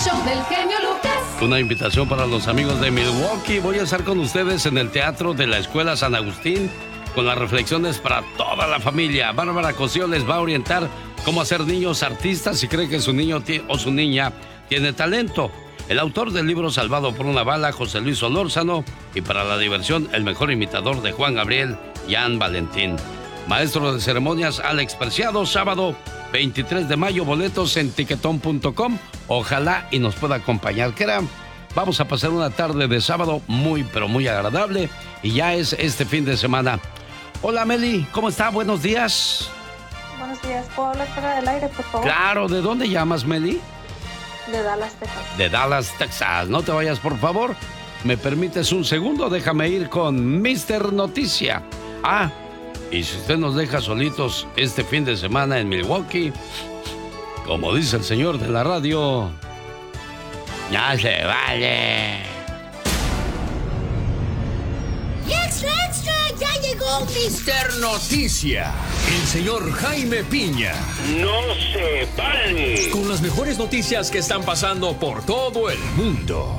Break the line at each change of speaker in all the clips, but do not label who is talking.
show del genio Lucas.
Una invitación para los amigos de Milwaukee. Voy a estar con ustedes en el Teatro de la Escuela San Agustín con las reflexiones para toda la familia. Bárbara Cosío les va a orientar cómo hacer niños artistas si cree que su niño o su niña tiene talento. El autor del libro Salvado por una bala, José Luis Solórzano, y para la diversión, el mejor imitador de Juan Gabriel, Jan Valentín. Maestro de ceremonias, Alex Preciado, sábado 23 de mayo, boletos en tiquetón.com. Ojalá y nos pueda acompañar. Vamos a pasar una tarde de sábado muy, pero muy agradable, y ya es este fin de semana. Hola, Meli, ¿cómo está? Buenos días.
Buenos días, ¿puedo hablar fuera del aire, por favor?
Claro, ¿de dónde llamas, Meli?
De Dallas, Texas.
De Dallas, Texas. No te vayas, por favor. ¿Me permites un segundo? Déjame ir con Mr. Noticia. Y si usted nos deja solitos este fin de semana en Milwaukee, como dice el señor de la radio, ya se vale.
¡Extra, extra! ¡Ya llegó Mr. Noticia! El señor Jaime Piña.
¡No se vale!
Con las mejores noticias que están pasando por todo el mundo.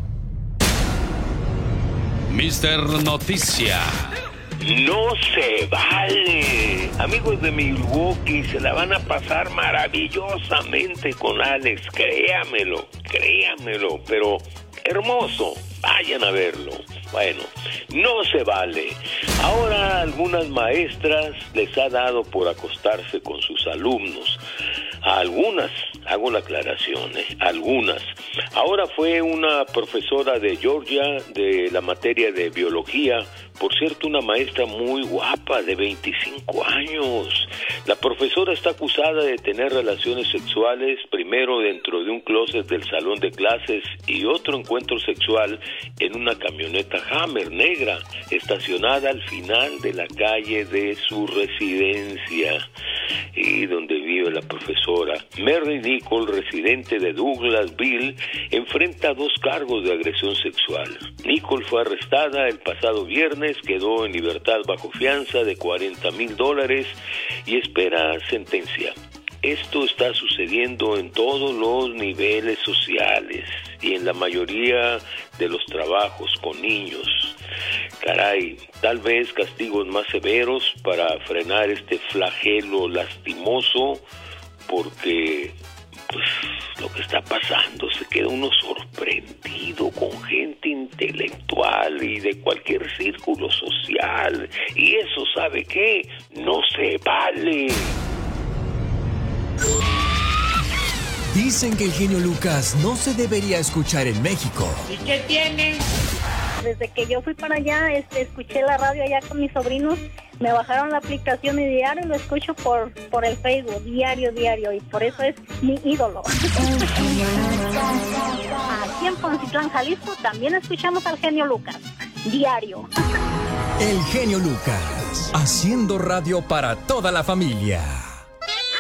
Mr. Noticia.
¡No se vale! Amigos de Milwaukee, se la van a pasar maravillosamente con Alex, créamelo, pero hermoso, vayan a verlo. Bueno, no se vale. Ahora algunas maestras les ha dado por acostarse con sus alumnos. A algunas, hago la aclaración, algunas. Ahora fue una profesora de Georgia de la materia de biología, por cierto, una maestra muy guapa de 25 años. La profesora está acusada de tener relaciones sexuales, primero dentro de un closet del salón de clases y otro encuentro sexual en una camioneta Hammer negra, estacionada al final de la calle de su residencia y donde vive la profesora. Mary Nicole, residente de Douglasville, enfrenta 2 cargos de agresión sexual. Nicole fue arrestada el pasado viernes, quedó en libertad bajo fianza de $40,000 y espera sentencia. Esto está sucediendo en todos los niveles sociales y en la mayoría de los trabajos con niños. Caray, tal vez castigos más severos para frenar este flagelo lastimoso, porque pues lo que está pasando, se queda uno sorprendido con gente intelectual y de cualquier círculo social, y eso, ¿sabe qué? No se vale.
Dicen que el genio Lucas no se debería escuchar en México.
¿Y qué tiene?
Desde que yo fui para allá, escuché la radio allá con mis sobrinos, me bajaron la aplicación y diario lo escucho por el Facebook, diario, y por eso es mi ídolo. Aquí en Poncitlán, Jalisco, también escuchamos al genio Lucas, diario.
El genio Lucas, haciendo radio para toda la familia.